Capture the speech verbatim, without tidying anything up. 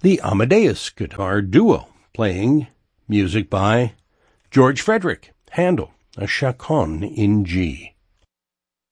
the Amadeus Guitar Duo, playing music by George Frederick, Handel, a chaconne in G.